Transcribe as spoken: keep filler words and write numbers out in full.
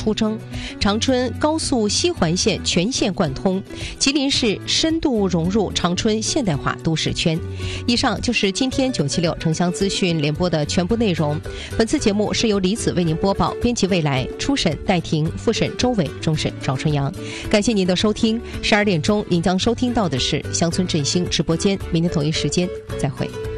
出征，长春高速西环线全线贯通，吉林市深度融入长春现代化都市圈。以上就是今天九七六城乡资讯联播的全部内容。本次节目是由李子为您播报，编辑未来，初审戴婷，复审周伟，终审赵春阳。感谢您的收听，十二点钟您将收听到的是乡村振兴直播间，明天同一时间再会。